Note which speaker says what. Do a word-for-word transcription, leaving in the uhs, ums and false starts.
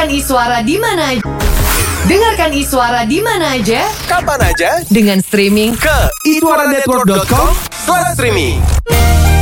Speaker 1: Dengarkan Iswara di mana aja. Dengarkan Iswara di mana aja,
Speaker 2: kapan aja,
Speaker 1: dengan streaming
Speaker 2: ke iswara network dot com slash streaming.